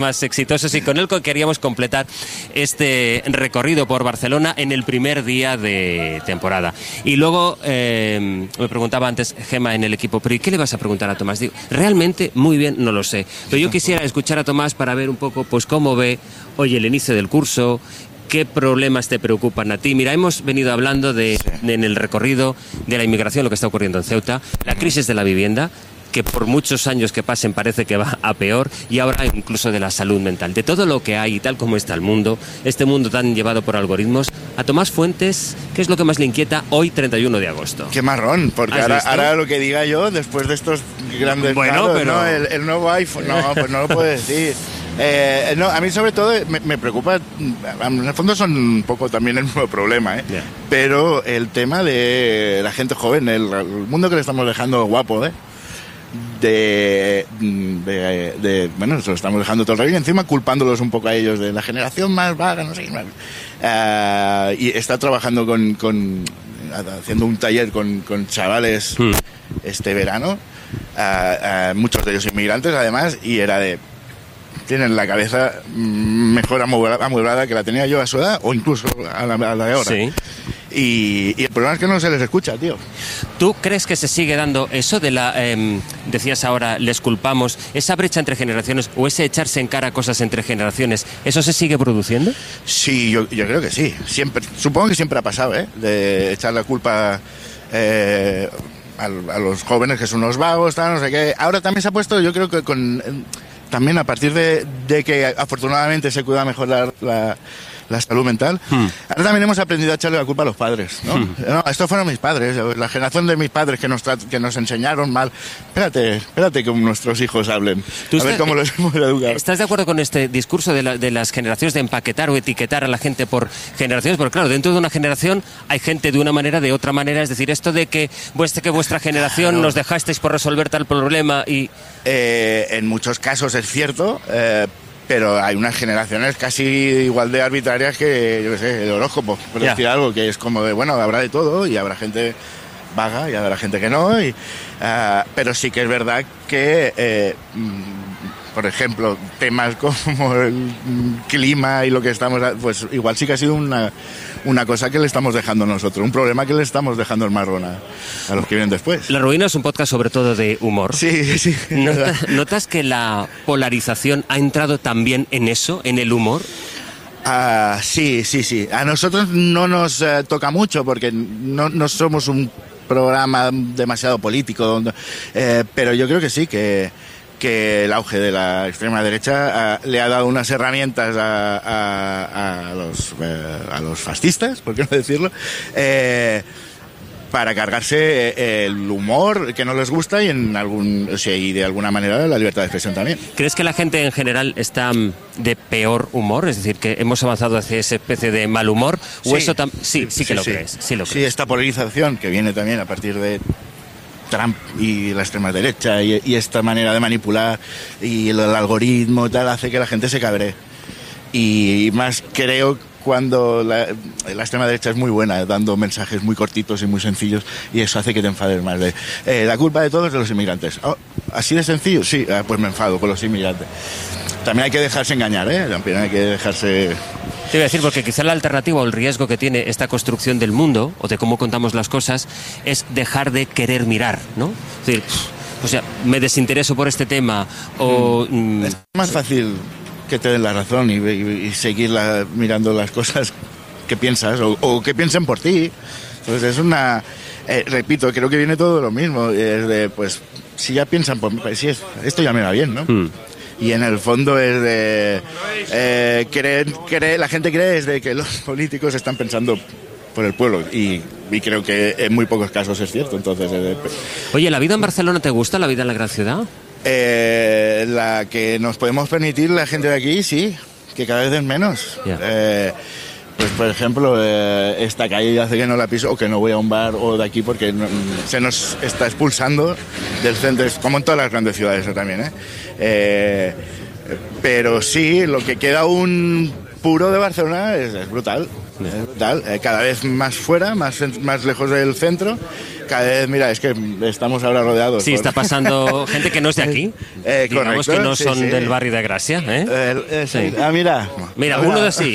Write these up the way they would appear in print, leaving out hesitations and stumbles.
más exitosos y con el que queríamos completar este recorrido por Barcelona en el primer día de temporada. Y luego me preguntaba antes Gemma en el equipo, pero ¿y qué le vas a preguntar a Tomás? Digo, realmente muy bien, no lo sé, pero yo quisiera escuchar a Tomás para ver un poco pues cómo ve hoy el inicio del curso. ¿Qué problemas te preocupan a ti? Mira, hemos venido hablando en el recorrido de la inmigración, lo que está ocurriendo en Ceuta, la crisis de la vivienda, que por muchos años que pasen parece que va a peor, y ahora incluso de la salud mental, de todo lo que hay y tal como está el mundo, este mundo tan llevado por algoritmos. A Tomás Fuentes, ¿qué es lo que más le inquieta hoy, 31 de agosto? Qué marrón, porque ahora lo que diga yo, después de estos grandes... Bueno, dados, pero... ¿no? El nuevo iPhone, no, pues no lo puedo decir. No, a mí sobre todo me preocupa, en el fondo son un poco también el mismo problema, Yeah. Pero el tema de la gente joven, el mundo que le estamos dejando guapo, bueno, se lo estamos dejando todo el rato y encima culpándolos un poco a ellos de la generación más vaga, no sé qué más. Y está trabajando haciendo un taller con chavales este verano, muchos de ellos inmigrantes además, y era tienen la cabeza mejor amueblada que la tenía yo a su edad o incluso a la de ahora. Sí. Y el problema es que no se les escucha, tío. ¿Tú crees que se sigue dando eso de la, decías ahora, les culpamos, esa brecha entre generaciones o ese echarse en cara cosas entre generaciones, eso se sigue produciendo? Sí, yo creo que sí. Siempre, supongo que siempre ha pasado, de echar la culpa a los jóvenes que son unos vagos, tal, no sé qué. Ahora también se ha puesto, yo creo que también a partir de que afortunadamente se cuida mejor la salud mental. Ahora también hemos aprendido a echarle la culpa a los padres, ¿no? No, estos fueron mis padres, la generación de mis padres que nos enseñaron mal. Espérate que nuestros hijos hablen. A ver cómo los hemos educado. ¿Estás de acuerdo con este discurso de las generaciones de empaquetar o etiquetar a la gente por generaciones? Porque claro, dentro de una generación hay gente de una manera, de otra manera. Es decir, esto de que vuestra generación nos dejasteis por resolver tal problema y... en muchos casos es cierto, pero hay unas generaciones casi igual de arbitrarias que, yo qué sé, el horóscopo, por decir algo, que es como de, bueno, habrá de todo y habrá gente vaga y habrá gente que no, pero sí que es verdad que, por ejemplo, temas como el clima y lo que estamos, pues igual sí que ha sido una cosa que le estamos dejando nosotros, un problema que le estamos dejando el marrón a los que vienen después. La Ruina es un podcast sobre todo de humor. Sí. ¿Notas que la polarización ha entrado también en eso, en el humor? Sí. A nosotros no nos toca mucho porque no somos un programa demasiado político, pero yo creo que sí, que el auge de la extrema derecha le ha dado unas herramientas a los fascistas, por qué no decirlo, para cargarse el humor que no les gusta y y de alguna manera la libertad de expresión también. ¿Crees que la gente en general está de peor humor? Es decir, que hemos avanzado hacia esa especie de mal humor. ¿O eso sí que lo crees? Sí, esta polarización que viene también a partir de Trump y la extrema derecha y esta manera de manipular y el algoritmo y tal hace que la gente se cabree. Y más creo cuando la extrema derecha es muy buena, dando mensajes muy cortitos y muy sencillos, y eso hace que te enfades más. La culpa de todo es de los inmigrantes. Oh, ¿así de sencillo? Sí, pues me enfado con los inmigrantes. También hay que dejarse engañar, también hay que dejarse... Te iba a decir, porque quizá la alternativa o el riesgo que tiene esta construcción del mundo, o de cómo contamos las cosas, es dejar de querer mirar, ¿no? Es decir, o sea, me desintereso por este tema, o... Es más fácil que te den la razón y seguir mirando las cosas que piensas, o que piensen por ti. Entonces es una... repito, creo que viene todo de lo mismo. Pues, si ya piensan por mí, pues, esto ya me va bien, ¿no? Y en el fondo es de... la gente cree es de que los políticos están pensando por el pueblo y creo que en muy pocos casos es cierto. Entonces, Oye, ¿la vida en Barcelona te gusta, la vida en la gran ciudad? La que nos podemos permitir la gente de aquí, sí, que cada vez es menos. Yeah. Pues por ejemplo, esta calle hace que no la piso o que no voy a un bar o de aquí porque se nos está expulsando del centro, como en todas las grandes ciudades también, pero sí, lo que queda aún puro de Barcelona es brutal. Es brutal. Cada vez más fuera, más lejos del centro, cada vez, mira, es que estamos ahora rodeados. Sí, está pasando gente que no es de aquí. Digamos correcto, que no sí, son sí. del barrio de Gracia. Sí. Sí. Mira. Mira, uno sí.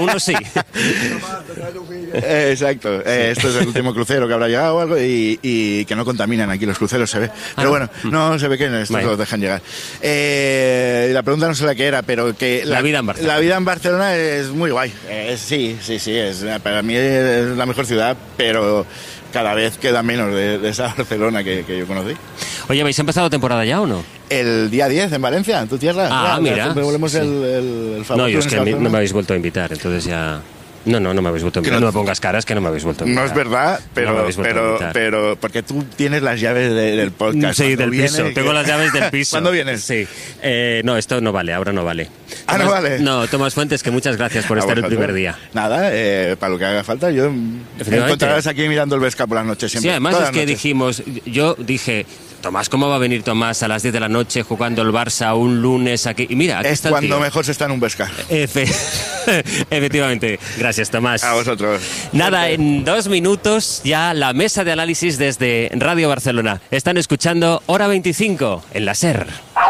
Exacto. Esto es el último crucero que habrá llegado o algo y que no contaminan aquí los cruceros, se ve. Pero bueno, no se ve que estos Bueno. los dejan llegar. La pregunta no sé la que era, pero que La vida en Barcelona. La vida en Barcelona es muy guay. Sí. Para mí es la mejor ciudad, pero cada vez queda menos de esa Barcelona que yo conocí. Oye, ¿habéis empezado temporada ya o no? El día 10 en Valencia, en tu tierra. Ah, mira. Siempre volvemos Sí. el famoso. No, yo es que Barcelona. no me habéis vuelto a invitar, entonces ya... No me habéis vuelto a invitar. Que no- No me pongas caras que no me habéis vuelto a invitar. No es verdad, No me habéis vuelto a invitar. pero porque tú tienes las llaves del podcast. Sí, Cuando del viene, piso. Tengo las llaves del piso. ¿Cuándo vienes? Sí. No, esto no vale, ahora no vale. Ah, ¿no vale? No, Tomás Fuentes, que muchas gracias por estar el vosotros. primer día. Nada, para lo que haga falta. Yo me encontrarás aquí mirando el Vesca por las noches siempre. Sí, además todas es que las noches. yo dije, Tomás, ¿cómo va a venir Tomás a las 10 de la noche jugando el Barça un lunes aquí? Y mira, aquí Es está el cuando tío. mejor se está en un Vesca. Efectivamente. Gracias, Tomás. A vosotros. Nada, en 2 minutos ya la mesa de análisis desde Radio Barcelona. Están escuchando Hora 25 en la SER.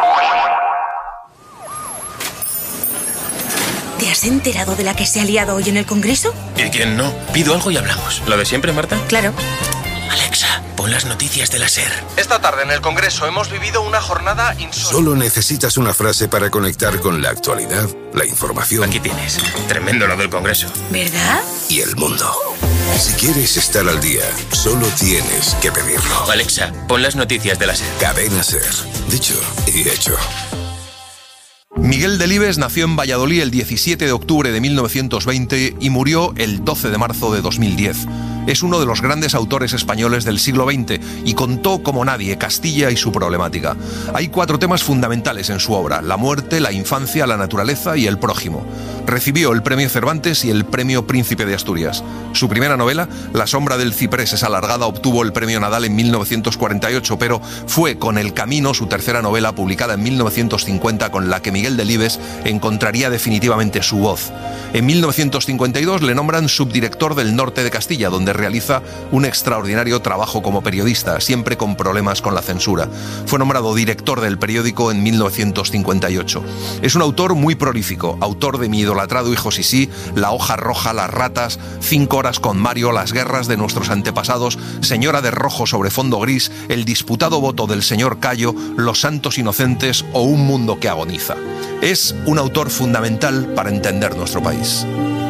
¿Te has enterado de la que se ha liado hoy en el Congreso? ¿Y quién no? Pido algo y hablamos. ¿Lo de siempre, Marta? Claro. Alexa, pon las noticias de la SER. Esta tarde en el Congreso hemos vivido una jornada insólita. Solo necesitas una frase para conectar con la actualidad, la información Aquí tienes. Tremendo lo del Congreso. ¿Verdad? y el mundo. Si quieres estar al día, solo tienes que pedirlo. Alexa, pon las noticias de la SER. Cadena SER. Dicho y hecho. Miguel Delibes nació en Valladolid el 17 de octubre de 1920 y murió el 12 de marzo de 2010. Es uno de los grandes autores españoles del siglo XX y contó como nadie Castilla y su problemática. Hay 4 temas fundamentales en su obra: la muerte, la infancia, la naturaleza y el prójimo. Recibió el premio Cervantes y el premio Príncipe de Asturias. Su primera novela, La sombra del ciprés es alargada, obtuvo el premio Nadal en 1948, pero fue con El camino, su tercera novela, publicada en 1950, con la que Miguel Delibes encontraría definitivamente su voz. En 1952 le nombran subdirector del Norte de Castilla, donde realiza un extraordinario trabajo como periodista, siempre con problemas con la censura. Fue nombrado director del periódico en 1958. Es un autor muy prolífico, autor de Mi idolatrado hijo Sisí, La hoja roja, Las ratas, 5 horas con Mario, Las guerras de nuestros antepasados, Señora de rojo sobre fondo gris, El disputado voto del señor Cayo, Los santos inocentes o Un mundo que agoniza. Es un autor fundamental para entender nuestro país.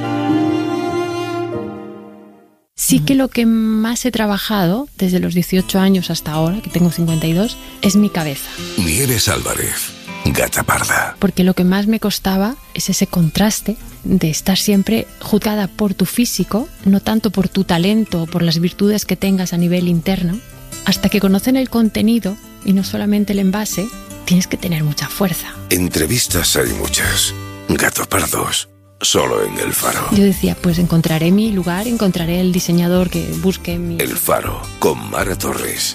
Sí que lo que más he trabajado desde los 18 años hasta ahora, que tengo 52, es mi cabeza. Nieves Álvarez, Gata Parda. Porque lo que más me costaba es ese contraste de estar siempre juzgada por tu físico, no tanto por tu talento o por las virtudes que tengas a nivel interno. Hasta que conocen el contenido y no solamente el envase, tienes que tener mucha fuerza. Entrevistas hay muchas. Gato Pardos, solo en El Faro. Yo decía, pues encontraré mi lugar, encontraré el diseñador que busque mi... El Faro, con Mara Torres.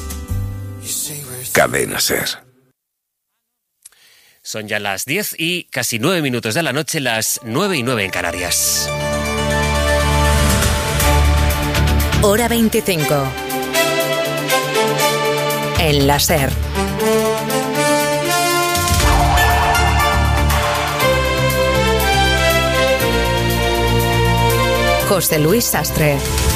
Cadena SER. Son ya las 10 y casi 9 minutos de la noche, las 9:09 en Canarias. Hora 25. En la SER. José Luis Sastre.